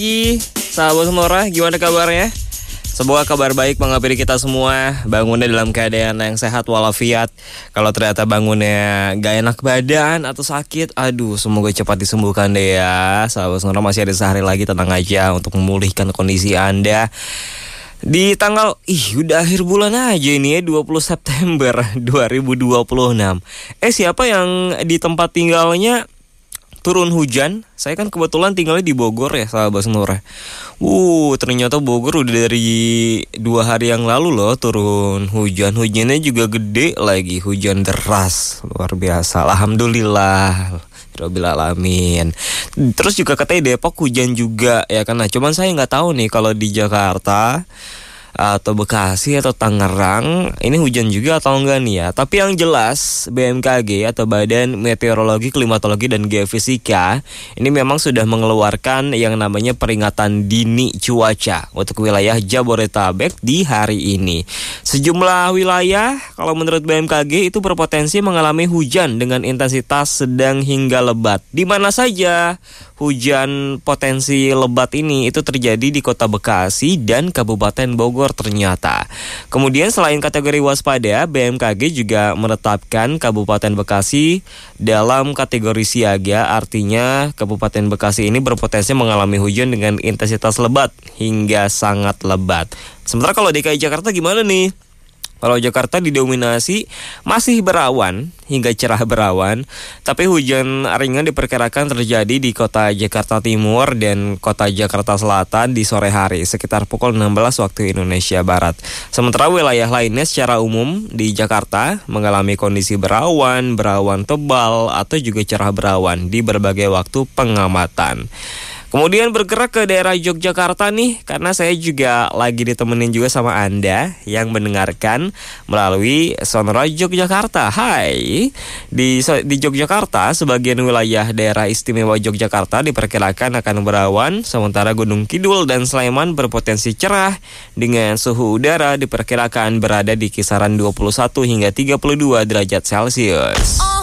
Sahabat Sonora, gimana kabarnya? Semoga kabar baik menghampiri kita semua. Bangunnya dalam keadaan yang sehat walafiat. Kalau ternyata bangunnya gak enak badan atau sakit, aduh semoga cepat disembuhkan deh ya. Sahabat Sonora, masih ada sehari lagi, tenang aja untuk memulihkan kondisi Anda. Di tanggal, udah akhir bulan aja ini ya, 20 September 2026. Siapa yang di tempat tinggalnya turun hujan? Saya kan kebetulan tinggalnya di Bogor ya, sahabat Sonora. Ternyata Bogor udah dari 2 hari yang lalu loh turun hujan. Hujannya juga gede lagi, hujan deras, luar biasa. Alhamdulillah, Rabbil alamin. Terus juga katanya Depok hujan juga ya kan. Nah, cuman saya nggak tahu nih kalau di Jakarta atau Bekasi atau Tangerang ini hujan juga atau enggak nih ya. Tapi yang jelas BMKG atau Badan Meteorologi, Klimatologi dan Geofisika ini memang sudah mengeluarkan yang namanya peringatan dini cuaca untuk wilayah Jabodetabek di hari ini. Sejumlah wilayah kalau menurut BMKG itu berpotensi mengalami hujan dengan intensitas sedang hingga lebat. Di mana saja hujan potensi lebat ini itu terjadi di Kota Bekasi dan Kabupaten Bogor ternyata. Kemudian selain kategori waspada, BMKG juga menetapkan Kabupaten Bekasi dalam kategori siaga. Artinya Kabupaten Bekasi ini berpotensi mengalami hujan dengan intensitas lebat hingga sangat lebat. Sementara kalau DKI Jakarta gimana nih? Kalau Jakarta didominasi masih berawan hingga cerah berawan, tapi hujan ringan diperkirakan terjadi di Kota Jakarta Timur dan Kota Jakarta Selatan di sore hari sekitar pukul 16 waktu Indonesia Barat. Sementara wilayah lainnya secara umum di Jakarta mengalami kondisi berawan tebal atau juga cerah berawan di berbagai waktu pengamatan. Kemudian bergerak ke daerah Yogyakarta nih, karena saya juga lagi ditemenin juga sama Anda yang mendengarkan melalui Sonora Yogyakarta. Hai, di Yogyakarta, sebagian wilayah daerah istimewa Yogyakarta diperkirakan akan berawan, sementara Gunung Kidul dan Sleman berpotensi cerah dengan suhu udara diperkirakan berada di kisaran 21 hingga 32 derajat Celcius.